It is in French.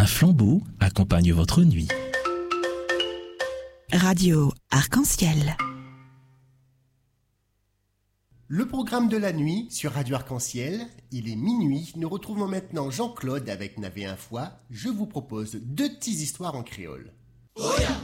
Un flambeau accompagne votre nuit. Radio Arc-en-Ciel. Le programme de la nuit sur Radio Arc-en-Ciel, il est minuit. Nous retrouvons maintenant Jean-Claude avec Navé un fois. Je vous propose 2 petites histoires en créole. Oya,